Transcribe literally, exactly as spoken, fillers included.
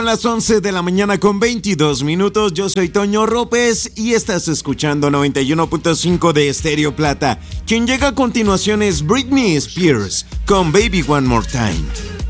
A las once de la mañana con veintidós minutos, yo soy Toño López y estás escuchando noventa y uno punto cinco de Estéreo Plata. Quien llega a continuación es Britney Spears con Baby One More Time.